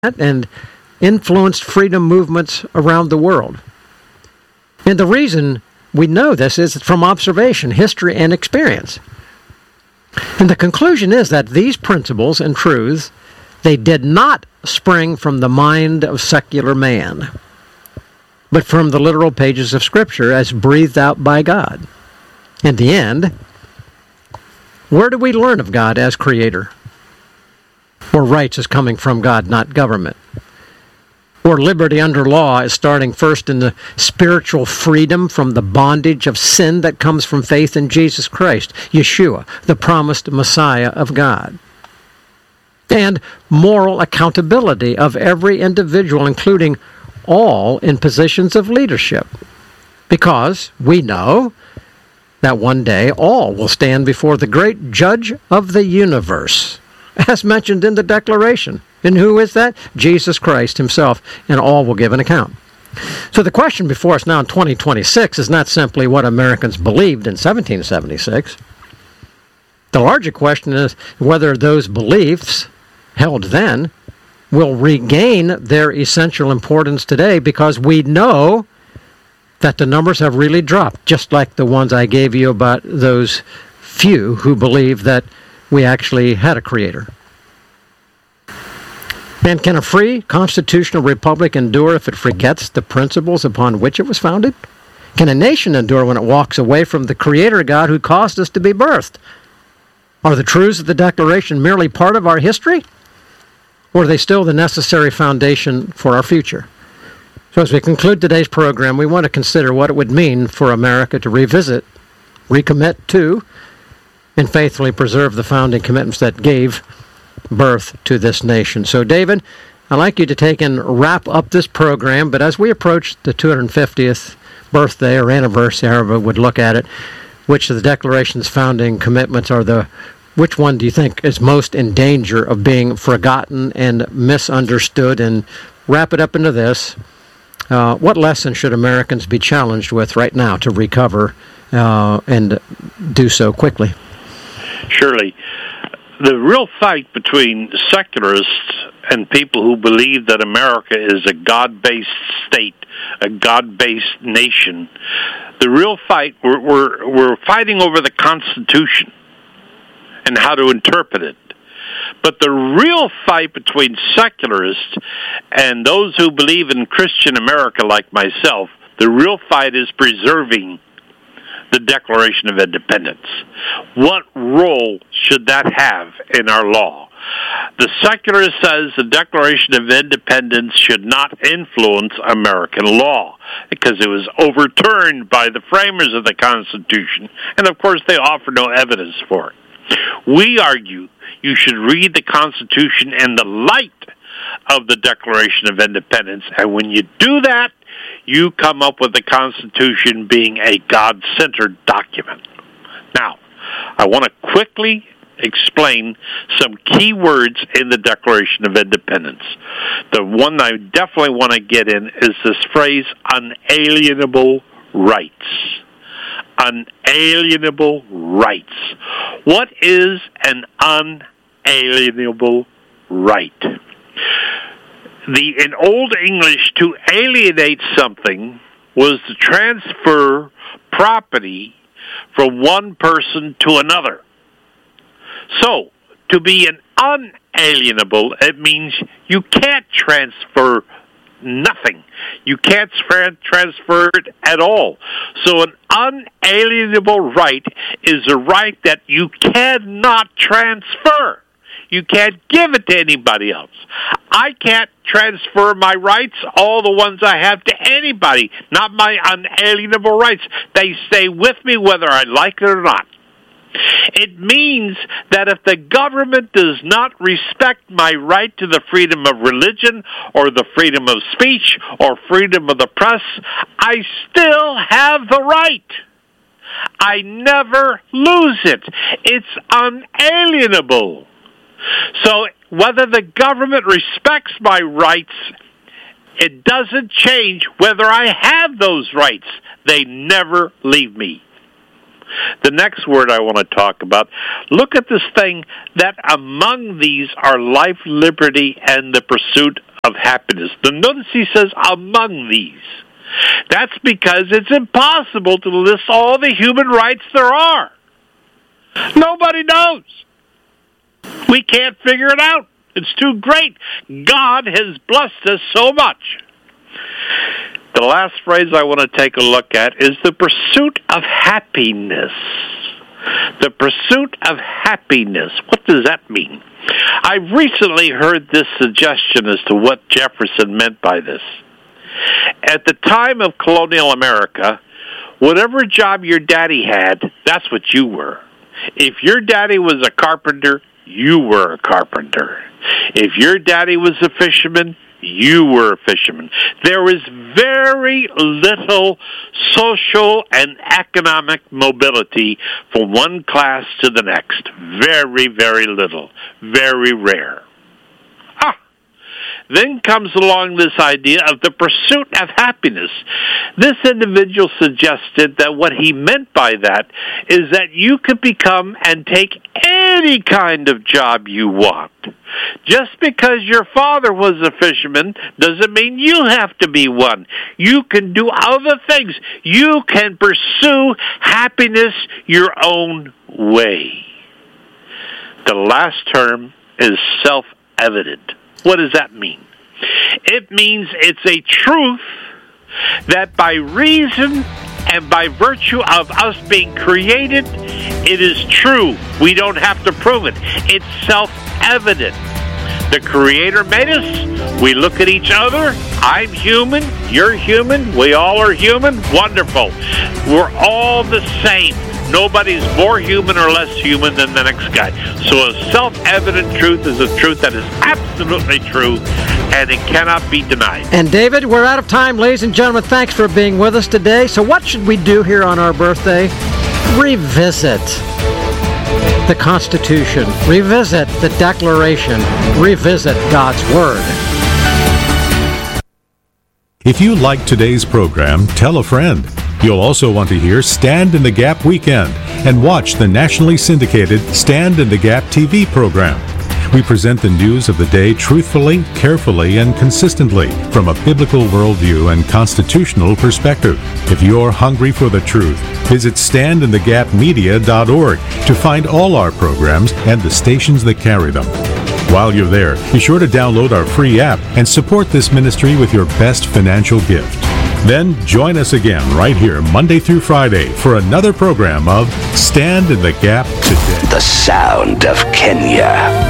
and influenced freedom movements around the world. And the reason we know this is from observation, history, and experience. And the conclusion is that these principles and truths, they did not spring from the mind of secular man, but from the literal pages of Scripture as breathed out by God. In the end, where do we learn of God as Creator? Or rights is coming from God, not government? Or liberty under law is starting first in the spiritual freedom from the bondage of sin that comes from faith in Jesus Christ, Yeshua, the promised Messiah of God. And moral accountability of every individual, including all in positions of leadership. Because we know that one day all will stand before the great judge of the universe, as mentioned in the Declaration. And who is that? Jesus Christ himself, and all will give an account. So the question before us now in 2026 is not simply what Americans believed in 1776. The larger question is whether those beliefs held then will regain their essential importance today, because we know that the numbers have really dropped, just like the ones I gave you about those few who believe that we actually had a creator. And can a free constitutional republic endure if it forgets the principles upon which it was founded? Can a nation endure when it walks away from the Creator God who caused us to be birthed? Are the truths of the Declaration merely part of our history? Or are they still the necessary foundation for our future? So as we conclude today's program, we want to consider what it would mean for America to revisit, recommit to, and faithfully preserve the founding commitments that gave birth to this nation. So, David, I'd like you to take and wrap up this program, but as we approach the 250th birthday or anniversary, however we would look at it, which of the Declaration's founding commitments which one do you think is most in danger of being forgotten and misunderstood? And wrap it up into this. What lesson should Americans be challenged with right now to recover and do so quickly? Surely. The real fight between secularists and people who believe that America is a God-based state, a God-based nation, the real fight, we're fighting over the Constitution and how to interpret it. But the real fight between secularists and those who believe in Christian America like myself, the real fight is preserving the Declaration of Independence. What role should that have in our law? The secularist says the Declaration of Independence should not influence American law because it was overturned by the framers of the Constitution, and of course they offer no evidence for it. We argue you should read the Constitution in the light of the Declaration of Independence, and when you do that, you come up with the Constitution being a God-centered document. Now, I want to quickly explain some key words in the Declaration of Independence. The one I definitely want to get in is this phrase, unalienable rights. Unalienable rights. What is an unalienable right? In Old English, to alienate something was to transfer property from one person to another. So, to be an unalienable, it means you can't transfer nothing. You can't transfer it at all. So an unalienable right is a right that you cannot transfer. You can't give it to anybody else. I can't transfer my rights, all the ones I have, to anybody, not my unalienable rights. They stay with me whether I like it or not. It means that if the government does not respect my right to the freedom of religion or the freedom of speech or freedom of the press, I still have the right. I never lose it. It's unalienable. So whether the government respects my rights, it doesn't change whether I have those rights. They never leave me. The next word I want to talk about, look at this thing that among these are life, liberty, and the pursuit of happiness. Notice he says among these. That's because it's impossible to list all the human rights there are. Nobody knows. We can't figure it out. It's too great. God has blessed us so much. The last phrase I want to take a look at is the pursuit of happiness. The pursuit of happiness. What does that mean? I've recently heard this suggestion as to what Jefferson meant by this. At the time of colonial America, whatever job your daddy had, that's what you were. If your daddy was a carpenter, you were a carpenter. If your daddy was a fisherman, you were a fisherman. There was very little social and economic mobility from one class to the next. Very, very little. Very rare. Then comes along this idea of the pursuit of happiness. This individual suggested that what he meant by that is that you could become and take any kind of job you want. Just because your father was a fisherman doesn't mean you have to be one. You can do other things. You can pursue happiness your own way. The last term is self-evident. What does that mean? It means it's a truth that by reason and by virtue of us being created, it is true. We don't have to prove it. It's self-evident. The Creator made us. We look at each other. I'm human. You're human. We all are human. Wonderful. We're all the same. Nobody's more human or less human than the next guy. So a self-evident truth is a truth that is absolutely true, and it cannot be denied. And David, we're out of time. Ladies and gentlemen, thanks for being with us today. So what should we do here on our birthday? Revisit the Constitution. Revisit the Declaration. Revisit God's Word. If you liked today's program, tell a friend. You'll also want to hear Stand in the Gap Weekend and watch the nationally syndicated Stand in the Gap TV program. We present the news of the day truthfully, carefully, and consistently from a biblical worldview and constitutional perspective. If you're hungry for the truth, visit standinthegapmedia.org to find all our programs and the stations that carry them. While you're there, be sure to download our free app and support this ministry with your best financial gift. Then join us again right here Monday through Friday for another program of Stand in the Gap Today. The sound of Kenya.